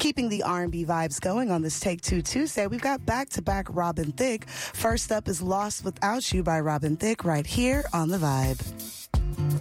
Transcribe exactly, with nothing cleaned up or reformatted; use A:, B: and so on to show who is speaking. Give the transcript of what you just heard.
A: Keeping the R and B vibes going on this Take Two Tuesday, we've got back-to-back Robin Thicke. First up is Lost Without You by Robin Thicke right here on The Vibe.